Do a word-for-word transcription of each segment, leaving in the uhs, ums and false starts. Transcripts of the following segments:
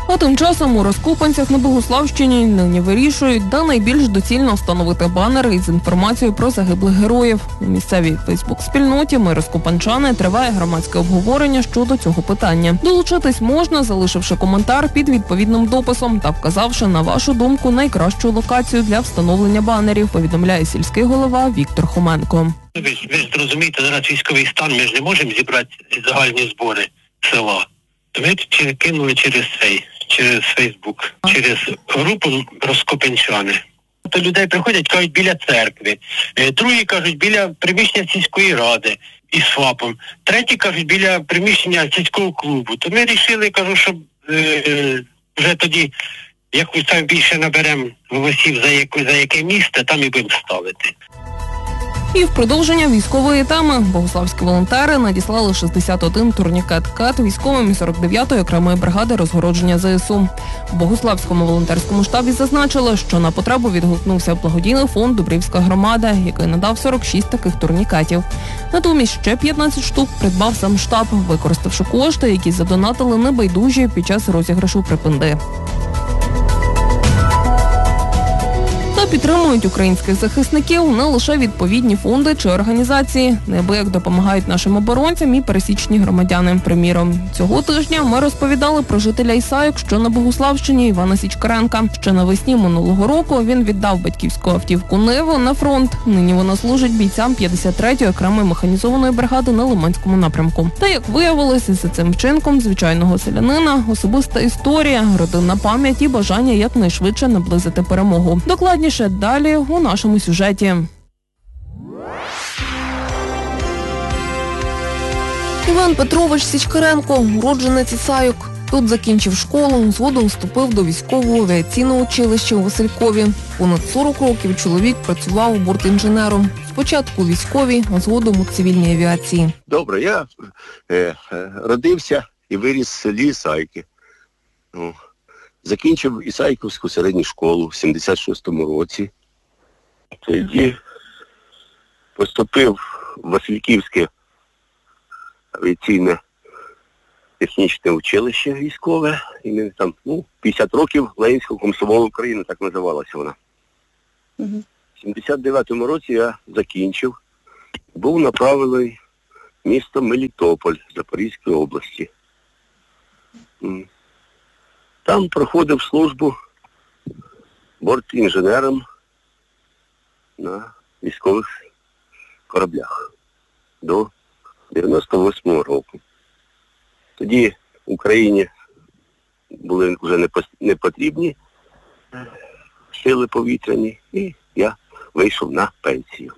А тим часом у Розкопанцях на Богуславщині нині вирішують, де найбільш доцільно встановити банери із інформацією про загиблих героїв. У місцевій фейсбук-спільноті «Ми розкопанчани» триває громадське обговорення щодо цього питання. Долучитись можна, залишивши коментар під відповідним дописом та вказавши, на вашу думку, найкращу локацію для встановлення банерів, повідомляє сільський голова Віктор Хоменко. Ви, ви ж зрозумієте, зараз військовий стан, ми ж не можемо зібрати загальні збори села. То ми кинули через цей, через Фейсбук, через групу Розкопанчани. То людей приходять, кажуть, біля церкви. Другі кажуть, біля приміщення сільської ради із ФАПом. Треті кажуть, біля приміщення сільського клубу. То ми вирішили, кажу, щоб е, вже тоді, якось там більше наберемо голосів за, яку, за яке місце, там і будемо ставити. І в продовження військової теми богуславські волонтери надіслали шістдесят один турнікет-кет військовим із сорок дев'ятої окремої бригади розгородження ЗСУ. В Богуславському волонтерському штабі зазначили, що на потребу відгукнувся благодійний фонд «Дубрівська громада», який надав сорок шість таких турнікетів. Натомість ще п'ятнадцять штук придбав сам штаб, використавши кошти, які задонатили небайдужі під час розіграшу припинди. Підтримують українських захисників не лише відповідні фонди чи організації, неабияк допомагають нашим оборонцям і пересічні громадяни. Приміром, цього тижня ми розповідали про жителя Ісайок, що на Богуславщині, Івана Січкаренка. Ще навесні минулого року він віддав батьківську автівку «Ниву» на фронт. Нині вона служить бійцям п'ятдесят третьої окремої механізованої бригади на Лиманському напрямку. Та, як виявилося, за цим вчинком звичайного селянина особиста історія, родинна пам'ять і бажання якнайшвидше наблизити перемогу. Докладніше далі у нашому сюжеті. Іван Петрович Січкаренко, уродженець Ісайок. Тут закінчив школу, згодом вступив до військового авіаційного училища у Василькові. Понад сорок років чоловік працював бортінженером. Спочатку у військовій, а згодом у цивільній авіації. Добре, я е, родився і виріс в селі Ісайки. Ну, закінчив Ісайківську середню школу в сімдесят шостому році. Тоді поступив в Васильківське авіаційне технічне училище військове. І ми там, ну, п'ятдесят років Ленінського комсомолу України, так називалася вона. Угу. В сімдесят дев'ятому році я закінчив. Був направлений в місто Мелітополь Запорізької області. Там проходив службу бортінженером на військових кораблях до дев'яносто восьмого року. Тоді в Україні були вже не потрібні сили повітряні, і я вийшов на пенсію.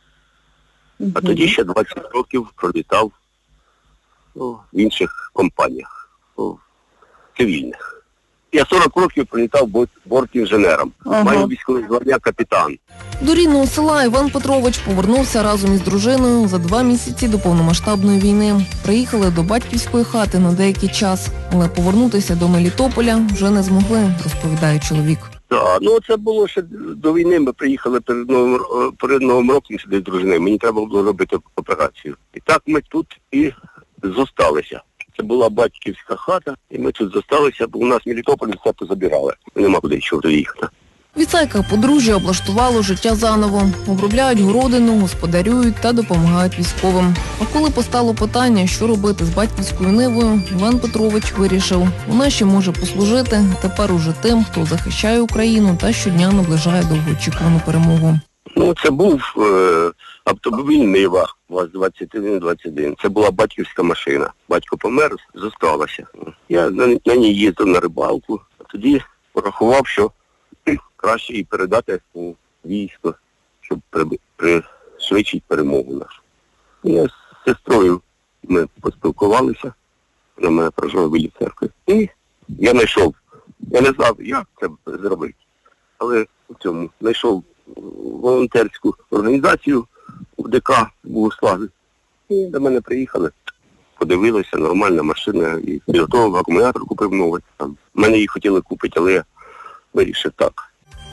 А тоді ще двадцять років пролітав, ну, в інших компаніях, ну, цивільних. Я сорок років пролітав бортінженером. Ага. Маю військове звання капітан. До рідного села Іван Петрович повернувся разом із дружиною за два місяці до повномасштабної війни. Приїхали до батьківської хати на деякий час, але повернутися до Мелітополя вже не змогли, розповідає чоловік. Так, ну це було ще до війни, ми приїхали перед Новим, перед Новим роком сюди з дружиною. Мені треба було робити операцію. І так ми тут і зосталися. Це була батьківська хата, і ми тут зосталися, бо у нас в Мелітополі все позабирали. Нема куди ще доїхати. В Ісайках подружжя облаштувало життя заново. Обробляють городину, господарюють та допомагають військовим. А коли постало питання, що робити з батьківською нивою, Іван Петрович вирішив, вона ще може послужити тепер уже тим, хто захищає Україну та щодня наближає довгоочікувану перемогу. Ну, це був е, автомобіль Нива ВАЗ-двадцять один двадцять один. Це була батьківська машина. Батько помер, зосталася. Я на, на ній їздив на рибалку, а тоді порахував, що краще її передати у військо, щоб пришвидшити перемогу нашу. Я з сестрою, ми поспілкувалися, вона мене прожила біля церкви. І я знайшов, я не знав, як це зробити, але в цьому знайшов волонтерську організацію у ДК Богуславі. І до мене приїхали, подивилися, нормальна машина, і підготовив акумулятор, купив новий. Там. Мене її хотіли купити, але я вирішив так.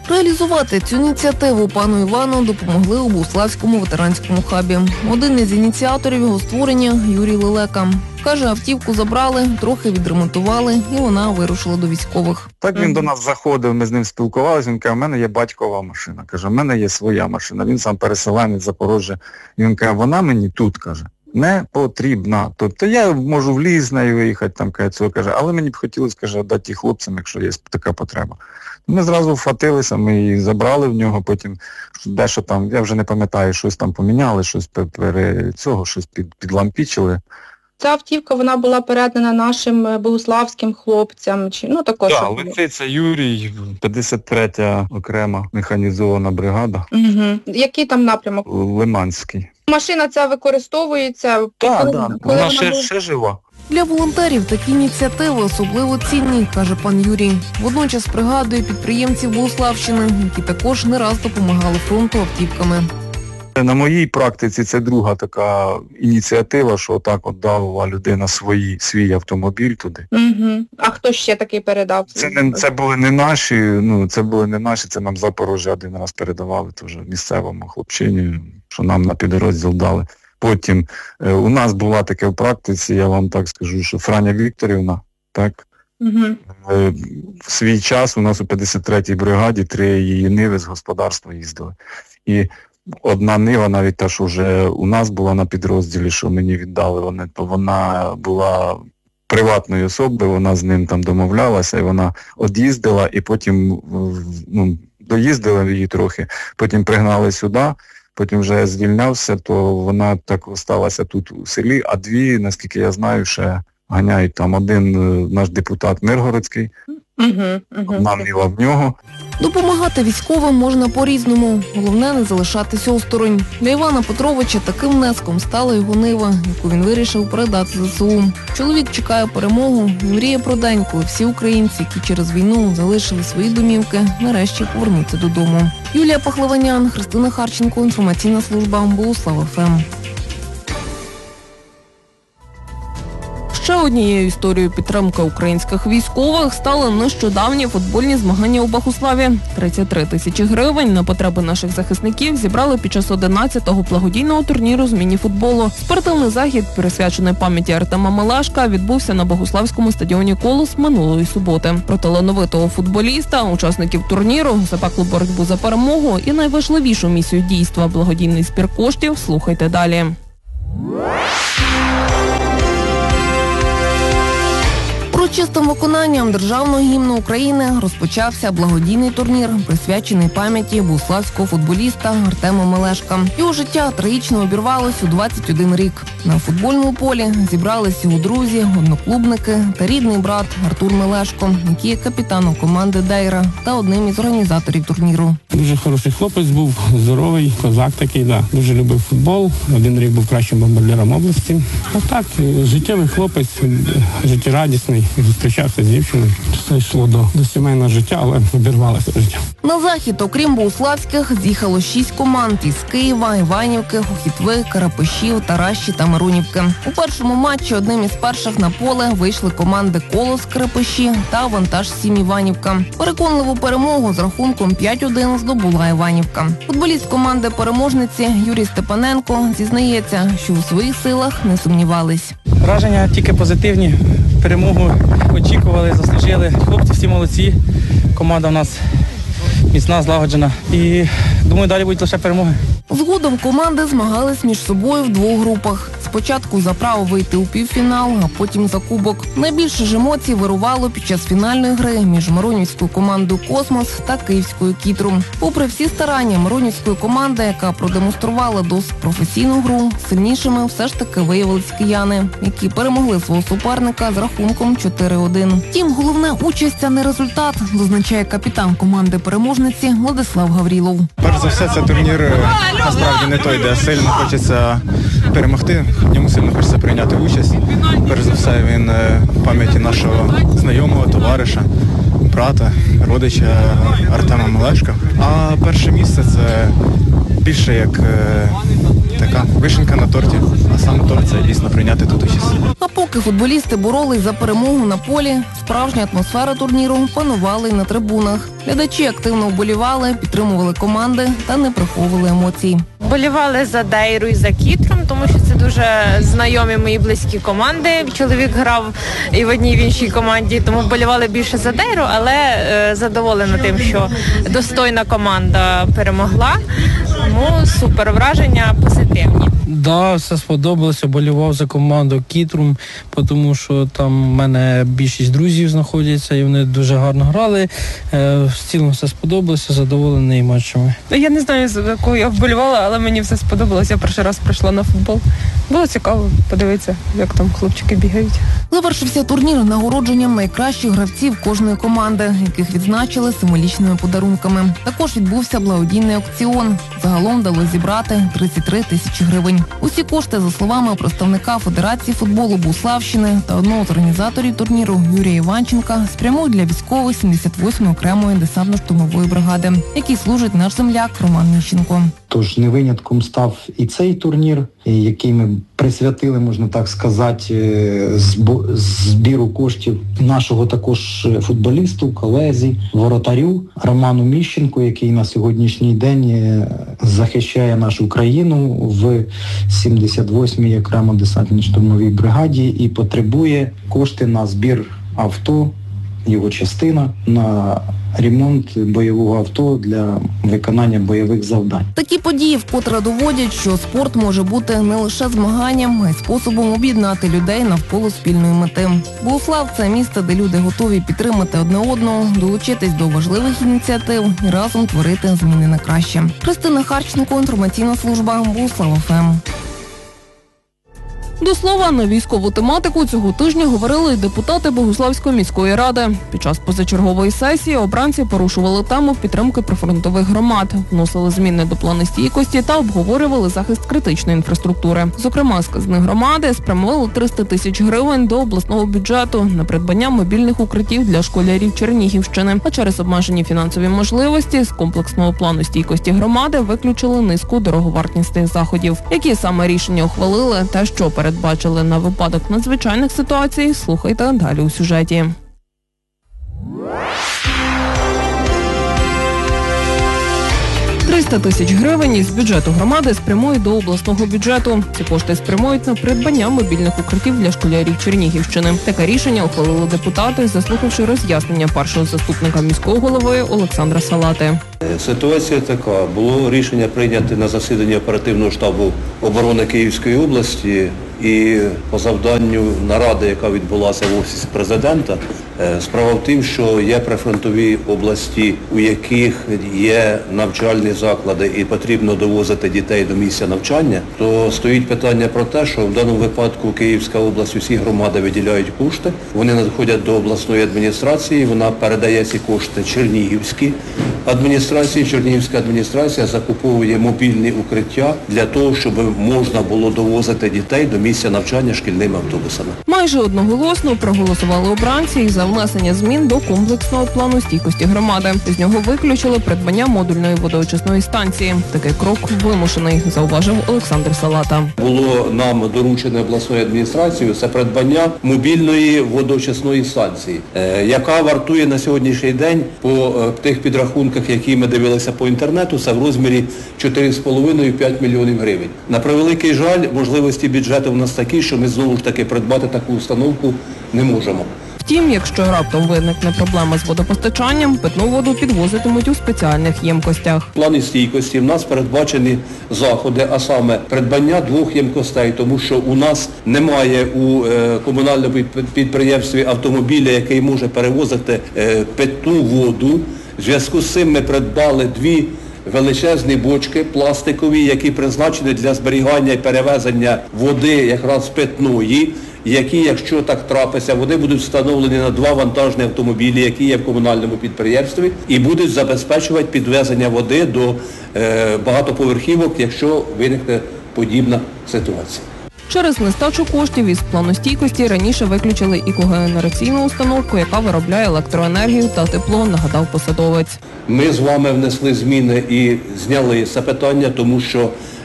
Реалізувати цю ініціативу пану Івану допомогли у Богуславському ветеранському хабі. Один із ініціаторів його створення – Юрій Лелека. Каже, автівку забрали, трохи відремонтували, і вона вирушила до військових. Так він до нас заходив, ми з ним спілкувалися, він каже, в мене є батькова машина. Каже, в мене є своя машина. Він сам переселенець з Запоріжжя. І він каже, вона мені тут, каже, не потрібна. Тобто я можу в ліс з нею виїхати, там, каже, цього, каже, але мені б хотілося, каже, дати хлопцям, якщо є така потреба. Ми зразу вхватилися, ми її забрали в нього, потім дещо там, я вже не пам'ятаю, щось там поміняли, щось пере цього, щось під, підлампічили. Ця автівка, вона була передана нашим богуславським хлопцям, чи, ну також. Так, Лисиця Юрій, п'ятдесят третя окрема механізована бригада. Угу. Який там напрямок? Лиманський. Машина ця використовується? Так, коли, так, коли вона, вона ще, була... ще жива. Для волонтерів такі ініціативи особливо цінні, каже пан Юрій. Водночас пригадує підприємців Богуславщини, які також не раз допомагали фронту автівками. На моїй практиці це друга така ініціатива, що так от дала людина свої, свій автомобіль туди. Угу. А хто ще такий передав? Це, не, це були не наші, ну це були не наші, це нам Запорожжя один раз передавали, теж місцевому хлопчині, що нам на підрозділ дали. Потім е, у нас була таке в практиці, я вам так скажу, що Франя Вікторівна, так, угу. е, в свій час у нас у п'ятдесят третій бригаді три її ниви з господарства їздили. І одна нива, навіть та, що вже у нас була на підрозділі, що мені віддали, вони, то вона була приватною особою, вона з ним там домовлялася, і вона од'їздила, і потім ну, доїздила її трохи, потім пригнали сюди, потім вже я звільнявся, то вона так осталася тут у селі, а дві, наскільки я знаю, ще ганяють там. Один наш депутат Миргородський, угу, угу. одна нива в нього. Допомагати військовим можна по-різному. Головне не залишатися осторонь. Для Івана Петровича таким внеском стала його нива, яку він вирішив передати ЗСУ. Чоловік чекає перемогу і мріє про день, коли всі українці, які через війну залишили свої домівки, нарешті повернуться додому. Юлія Пахлаванян, Христина Харченко, інформаційна служба Богуслав еф ем. Ще однією історією підтримки українських військових стали нещодавні футбольні змагання у Богуславі. тридцять три тисячі гривень на потреби наших захисників зібрали під час одинадцятого благодійного турніру з міні-футболу. Спортивний захід, присвячений пам'яті Артема Мелешка, відбувся на Богуславському стадіоні «Колос» минулої суботи. Про талановитого футболіста, учасників турніру, запеклу боротьбу за перемогу і найважливішу місію дійства – благодійний збір коштів – слухайте далі. Урочистим виконанням Державного гімну України розпочався благодійний турнір, присвячений пам'яті богуславського футболіста Артема Мелешка. Його життя трагічно обірвалось у двадцять один рік. На футбольному полі зібрались його друзі, одноклубники та рідний брат Артур Мелешко, який є капітаном команди «Дейра» та одним із організаторів турніру. Дуже хороший хлопець був, здоровий, козак такий, да. Дуже любив футбол, один рік був кращим бомбардиром області. А так, життєвий хлопець, життєрадісний. Зустрічався з дівчиною, все йшло до, до сімейного життя, але обірвалося життя. На захід, окрім богуславських, з'їхало шість команд із Києва, Іванівки, Хохітви, Карапишів, Таращі та Миронівки. У першому матчі одним із перших на поле вийшли команди «Колос» Карапиші та «Вантаж сім» Іванівка. Переконливу перемогу з рахунком п'ять один здобула Іванівка. Футболіст команди переможниці Юрій Степаненко зізнається, що у своїх силах не сумнівались. Враження тільки позитивні. Перемогу очікували, заслужили. Хлопці всі молодці. Команда у нас міцна, злагоджена. І думаю, далі будуть лише перемоги. Згодом команди змагались між собою в двох групах. Спочатку за право вийти у півфінал, а потім за кубок. Найбільше ж емоцій вирувало під час фінальної гри між миронівською командою «Космос» та київською «Кітру». Попри всі старання миронівської команди, яка продемонструвала досить професійну гру, сильнішими все ж таки виявились кияни, які перемогли свого суперника з рахунком чотири один. Втім, головне участь, а не результат, зазначає капітан команди переможниці Владислав Гаврілов. Перш за все, це турнір насправді не той, де сильно хочеться перемогти, в ньому сильно хочеться прийняти участь. Перш за все, він в пам'яті нашого знайомого, товариша, брата, родича Артема Мелешка. А перше місце – це більше як так, така вишенька на торті, а саме торт це дійсно прийняти тут участь. А поки футболісти боролись за перемогу на полі, справжня атмосфера турніру панувала й на трибунах. Глядачі активно вболівали, підтримували команди та не приховували емоцій. Болівали за Дейру і за Кітром, тому що це дуже знайомі мої близькі команди. Чоловік грав і в одній, і в іншій команді, тому вболівали більше за Дейру, але е, задоволена тим, що достойна команда перемогла. Тому супер, враження позитивні. Да, все сподобалося, болівав за команду Кітрум, тому що там в мене більшість друзів знаходяться і вони дуже гарно грали. В цілому все сподобалося, задоволений матчами. Я не знаю, за кого я вболівала, але мені все сподобалося. Я перший раз прийшла на футбол. Було цікаво подивитися, як там хлопчики бігають. Завершився турнір нагородженням найкращих гравців кожної команди, яких відзначили символічними подарунками. Також відбувся благодійний аукціон. Загалом вдалося зібрати тридцять три тисячі гривень. Усі кошти, за словами представника Федерації футболу Богуславщини та одного з організаторів турніру Юрія Іванченка, спрямують для військових сімдесят восьмої окремої десантно-штурмової бригади, який служить наш земляк Роман Міщенко. Тож не винятком став і цей турнір, який ми присвятили, можна так сказати, збіру коштів нашого також футболісту, колезі, воротарю Роману Міщенку, який на сьогоднішній день захищає нашу країну в сімдесят восьмій окремо десантно-штурмовій бригаді і потребує кошти на збір авто, його частина, на ремонт бойового авто для виконання бойових завдань. Такі події вкотре доводять, що спорт може бути не лише змаганням, а й способом об'єднати людей навколо спільної мети. Богуслав – це місто, де люди готові підтримати одне одного, долучитись до важливих ініціатив і разом творити зміни на краще. Христина Харченко, інформаційна служба Богуслав еф ем. До слова, на військову тематику цього тижня говорили й депутати Богуславської міської ради. Під час позачергової сесії обранці порушували тему підтримки прифронтових громад, вносили зміни до плану стійкості та обговорювали захист критичної інфраструктури. Зокрема, сказані громади спрямували триста тисяч гривень до обласного бюджету на придбання мобільних укриттів для школярів Чернігівщини. А через обмежені фінансові можливості з комплексного плану стійкості громади виключили низку дороговартісних заходів. Які саме рішення ухвалили та що перед Бачили на випадок надзвичайних ситуацій, слухайте далі у сюжеті. триста тисяч гривень із бюджету громади спрямують до обласного бюджету. Ці кошти спрямують на придбання мобільних укриттів для школярів Чернігівщини. Таке рішення ухвалили депутати, заслухавши роз'яснення першого заступника міського голови Олександра Салати. Ситуація така. Було рішення прийняти на засіданні оперативного штабу оборони Київської області і по завданню наради, яка відбулася в Офісі президента. Справа в тим, що є прифронтові області, у яких є навчальні заклади і потрібно довозити дітей до місця навчання, то стоїть питання про те, що в даному випадку Київська область, усі громади виділяють кошти, вони надходять до обласної адміністрації, вона передає ці кошти Чернігівській адміністрації, Чернігівська адміністрація закуповує мобільні укриття для того, щоб можна було довозити дітей до місця навчання шкільними автобусами. Майже одноголосно проголосували обранці і за внесення змін до комплексного плану стійкості громади. З нього виключили придбання модульної водоочисної станції. Такий крок вимушений, зауважив Олександр Салата. Було нам доручено обласною адміністрацією це придбання мобільної водоочисної станції, яка вартує на сьогоднішній день по тих підрахунках, які ми дивилися по інтернету, це в розмірі чотири з половиною - п'ять мільйонів гривень. На превеликий жаль, можливості бюджету в нас такі, що ми знову ж таки придбати таку установку не можемо. Втім, якщо раптом виникне проблема з водопостачанням, питну воду підвозитимуть у спеціальних ємкостях. В плані стійкості в нас передбачені заходи, а саме придбання двох ємкостей, тому що у нас немає у е, комунальному підприємстві автомобіля, який може перевозити е, питну воду. В зв'язку з цим ми придбали дві величезні бочки пластикові, які призначені для зберігання і перевезення води якраз питної, які, якщо так трапиться, вони будуть встановлені на два вантажні автомобілі, які є в комунальному підприємстві, і будуть забезпечувати підвезення води до е, багатоповерхівок, якщо виникне подібна ситуація. Через нестачу коштів із плану стійкості раніше виключили і когенераційну установку, яка виробляє електроенергію та тепло, нагадав посадовець. Ми з вами внесли зміни і зняли це питання, тому що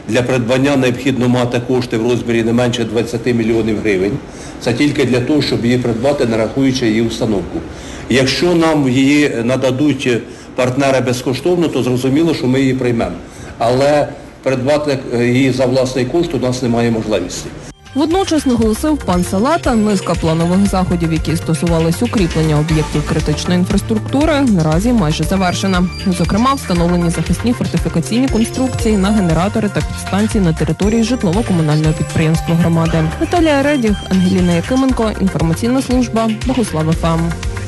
Для придбання необхідно мати кошти в розмірі не менше двадцять мільйонів гривень. Це тільки для того, щоб її придбати, не рахуючи її установку. Якщо нам її нададуть партнери безкоштовно, то зрозуміло, що ми її приймемо. Але придбати її за власний кошт у нас немає можливості. Водночас наголосив пан Салата, низка планових заходів, які стосувались укріплення об'єктів критичної інфраструктури, наразі майже завершена. Зокрема, встановлені захисні фортифікаційні конструкції на генератори та підстанції на території житлово-комунального підприємства громади. Наталія Редіх, Ангеліна Якименко, інформаційна служба Богуслав еф ем.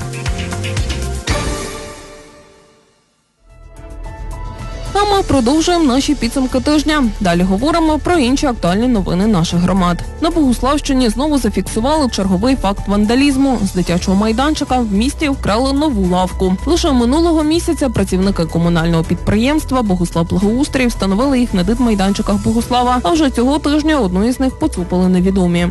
А ми продовжуємо наші підсумки тижня. Далі говоримо про інші актуальні новини наших громад. На Богуславщині знову зафіксували черговий факт вандалізму. З дитячого майданчика в місті вкрали нову лавку. Лише минулого місяця працівники комунального підприємства «Богуслав Благоустрій» встановили їх на дитмайданчиках Богуслава, а вже цього тижня одну із них поцупили невідомі.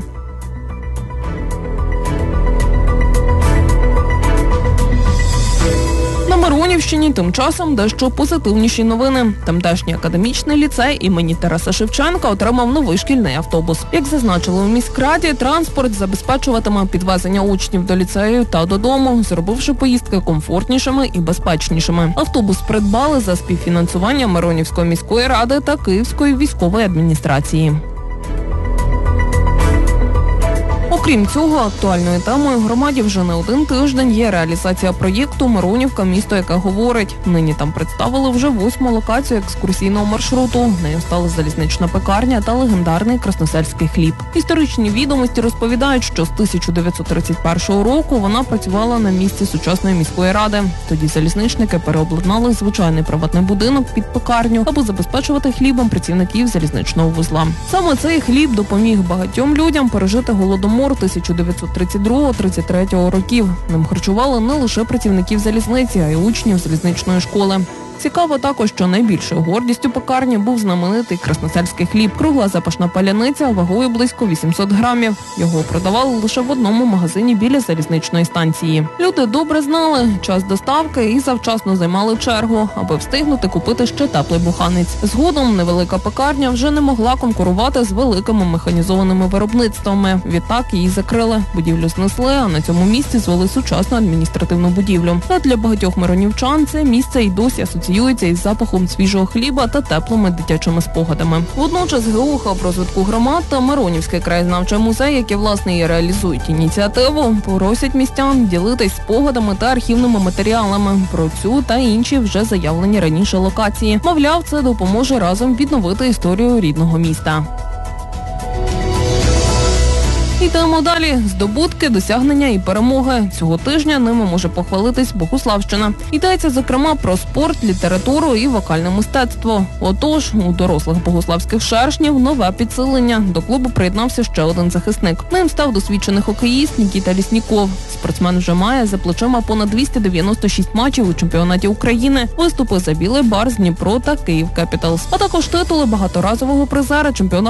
На Миронівщині тим часом дещо позитивніші новини. Тамтешній академічний ліцей імені Тараса Шевченка отримав новий шкільний автобус. Як зазначили у міськраді, транспорт забезпечуватиме підвезення учнів до ліцею та додому, зробивши поїздки комфортнішими і безпечнішими. Автобус придбали за співфінансування Миронівської міської ради та Київської військової адміністрації. Окрім цього, актуальною темою громаді вже не один тиждень є реалізація проєкту «Миронівка. Місто, яке говорить». Нині там представили вже восьму локацію екскурсійного маршруту. Нею стали залізнична пекарня та легендарний красносельський хліб. Історичні відомості розповідають, що з тисяча дев'ятсот тридцять першого року вона працювала на місці сучасної міської ради. Тоді залізничники переобладнали звичайний приватний будинок під пекарню, аби забезпечувати хлібом працівників залізничного вузла. Саме цей хліб допоміг багатьом людям пережити голодомор тисяча дев'ятсот тридцять другого - тридцять третього років. Ним харчували не лише працівників залізниці, а й учнів залізничної школи. Цікаво також, що найбільшою гордістю пекарні був знаменитий красносельський хліб. Кругла запашна паляниця вагою близько вісімсот грамів. Його продавали лише в одному магазині біля залізничної станції. Люди добре знали час доставки і завчасно займали чергу, аби встигнути купити ще теплий буханець. Згодом невелика пекарня вже не могла конкурувати з великими механізованими виробництвами. Відтак її закрили, будівлю знесли, а на цьому місці звели сучасну адміністративну будівлю. Та для багатьох миронівчан це місце й досі асоціюється із запахом свіжого хліба та теплими дитячими спогадами. Водночас геохаб розвитку громад та Миронівський краєзнавчий музей, які власне і реалізують ініціативу, просять містян ділитись спогадами та архівними матеріалами про цю та інші вже заявлені раніше локації. Мовляв, це допоможе разом відновити історію рідного міста. Йдемо далі. Здобутки, досягнення і перемоги. Цього тижня ними може похвалитись Богуславщина. Йдеться, зокрема, про спорт, літературу і вокальне мистецтво. Отож, у дорослих богуславських шершнів нове підсилення. До клубу приєднався ще один захисник. Ним став досвідчений хокеїст Нікіта Лісніков. Спортсмен вже має за плечима понад двісті дев'яносто шість матчів у чемпіонаті України, виступи за Білий Барс, Дніпро та Київ Кепіталс, а також титули багаторазового призера чемпіонату